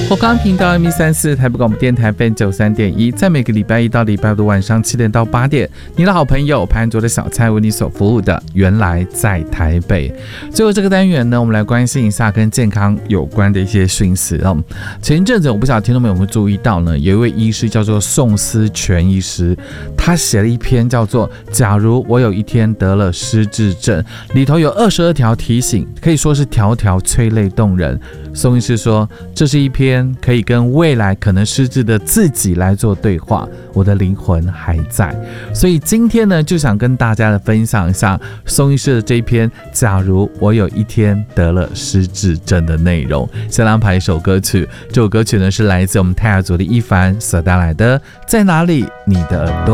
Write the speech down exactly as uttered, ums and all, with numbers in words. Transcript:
火康频道 M 一三四 台北广播电台 F M 九三点一，在每个礼拜一到礼拜五的晚上七点到八点，你的好朋友潘卓的小菜为你所服务的原来在台北。最后这个单元呢，我们来关心一下跟健康有关的一些讯息哦。前一阵子我不晓得听众朋友有没有注意到呢，有一位医师叫做宋思全医师，他写了一篇叫做《假如我有一天得了失智症》，里头有二十二条提醒，可以说是条条催泪动人。宋医师说，这是一篇可以跟未来可能失智的自己来做对话，我的灵魂还在。所以今天呢，就想跟大家来分享一下宋医师的这一篇假如我有一天得了失智症的内容。先安排一首歌曲，这首歌曲呢是来自我们泰雅族的一凡所带来的在哪里你的耳朵。